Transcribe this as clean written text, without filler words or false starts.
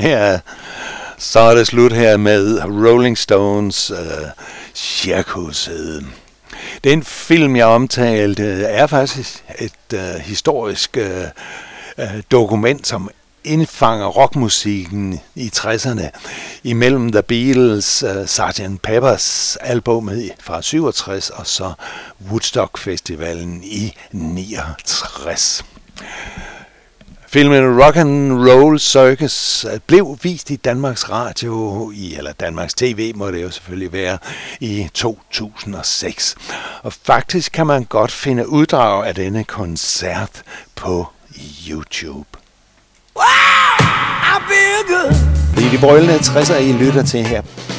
Så er det slut her med Rolling Stones Cirkuset. Den film, jeg omtalte, er faktisk et historisk dokument, som indfanger rockmusikken i 60'erne imellem The Beatles, Sgt. Peppers albumet fra 67 og så Woodstock Festivalen i 69. Filmen Rock and Roll Circus blev vist i Danmarks Radio, eller Danmarks TV må det jo selvfølgelig være, i 2006. Og faktisk kan man godt finde uddrag af denne koncert på YouTube. Wow, I feel good. Det er de brølende 60'er, I lytter til her.